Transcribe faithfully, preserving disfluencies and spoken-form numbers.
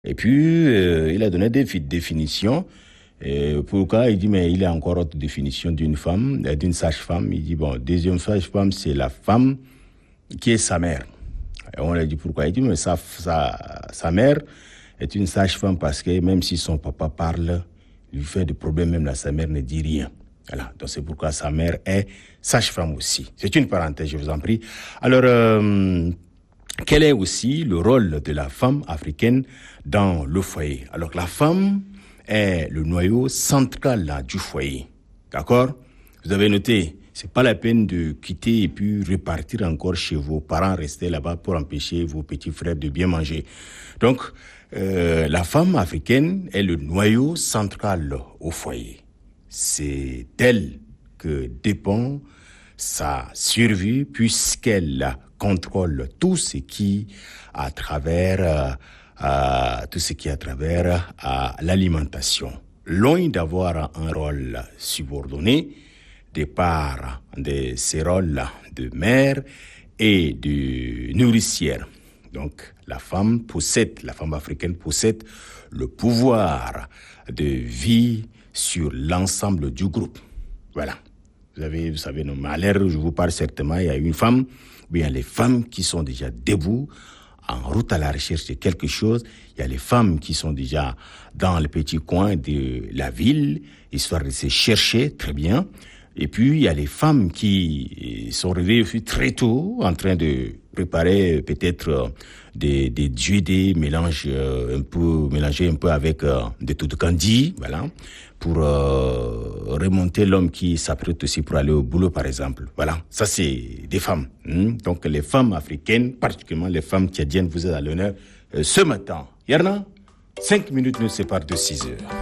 Et puis, euh, il a donné des définitions. Et pourquoi? Il dit, mais il y a encore autre définition d'une femme, d'une sage-femme. Il dit, bon, deuxième sage-femme, c'est la femme qui est sa mère. Et on lui a dit, pourquoi? Il dit, mais sa, sa, sa mère est une sage-femme parce que même si son papa parle, lui fait des problèmes, même là, sa mère ne dit rien. Voilà, donc c'est pourquoi sa mère est sage-femme aussi. C'est une parenthèse, je vous en prie. Alors, euh, quel est aussi le rôle de la femme africaine dans le foyer? Alors, la femme est le noyau central là, du foyer. D'accord? Vous avez noté, c'est pas la peine de quitter et puis repartir encore chez vos parents, rester là-bas pour empêcher vos petits frères de bien manger. Donc, euh, la femme africaine est le noyau central au foyer. C'est d'elle que dépend sa survie puisqu'elle contrôle tout ce qui à travers euh, euh, tout ce qui est à travers euh, l'alimentation. Loin d'avoir un rôle subordonné, de part de ses rôles de mère et de nourricière. Donc, la femme possède, la femme africaine possède le pouvoir de vie sur l'ensemble du groupe. Voilà. Vous avez, vous savez, non, mais à l'heure où je vous parle certainement, il y a une femme, ou bien les femmes qui sont déjà debout, en route à la recherche de quelque chose. Il y a les femmes qui sont déjà dans le petit coin de la ville, histoire de se chercher, très bien. Et puis, il y a les femmes qui sont réveillées très tôt, en train de préparer peut-être des, des des mélanges un peu, mélangés un peu avec euh, des tout de candy, voilà, pour euh, remonter l'homme qui s'apprête aussi pour aller au boulot, par exemple. Voilà, ça c'est des femmes. Hein? Donc, les femmes africaines, particulièrement les femmes tchadiennes, vous êtes à l'honneur euh, ce matin. Yerna, cinq minutes nous séparent de six heures.